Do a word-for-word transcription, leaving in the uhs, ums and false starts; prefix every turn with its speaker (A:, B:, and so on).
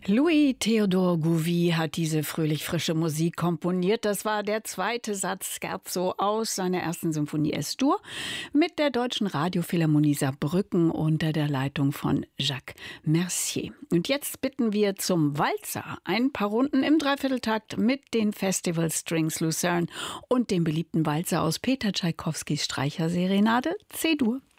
A: Louis Theodor Gouvier hat diese fröhlich-frische Musik komponiert. Das war der zweite Satz Scherzo aus seiner ersten Symphonie Es-Dur mit der Deutschen Radiophilharmonie Saarbrücken unter der Leitung von Jacques Mercier. Und jetzt bitten wir zum Walzer. Ein paar Runden im Dreivierteltakt mit den Festival Strings Lucerne und dem beliebten Walzer aus Peter Tschaikowskis Streicherserenade C-Dur.